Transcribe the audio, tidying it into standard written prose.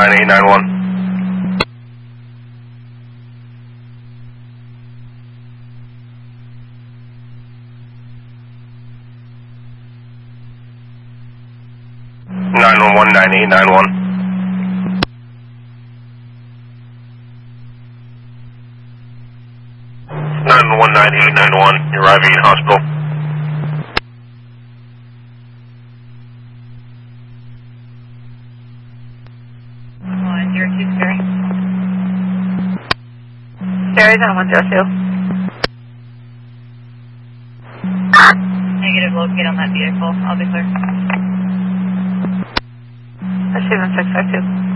9891. 9891. 9891, you're arriving in hospital. 102, Sherry. Sherry's on 102. Negative, locate on that vehicle. I'll be clear. That's 652.